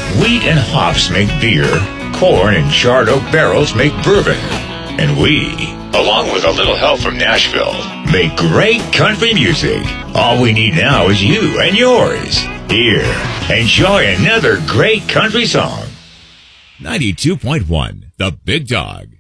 Wheat and hops make beer. Corn and charred oak barrels make bourbon. And we, along with a little help from Nashville, make great country music. All we need now is you and yours. Here, enjoy another great country song. 92.1, The Big Dog.